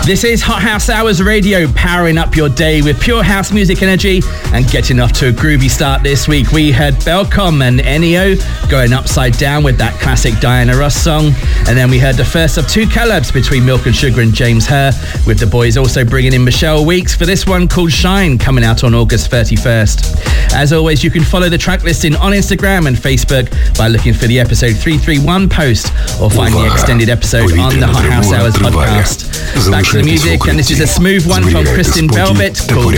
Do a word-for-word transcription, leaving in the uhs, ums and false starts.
This is Hot House Hours Radio, powering up your day with pure house music energy and getting off to a groovy start this week. We heard Belcom and Ennio going upside down with that classic Diana Ross song. And then we heard the first of two collabs between Milk and Sugar and James Herr, with the boys also bringing in Michelle Weeks for this one called Shine, coming out on August thirty-first. As always, you can follow the track listing on Instagram and Facebook by looking for the episode three thirty-one post or find the extended episode on the Hot House Hours podcast. Back to the music, and this is a smooth one from Kristen Velvet called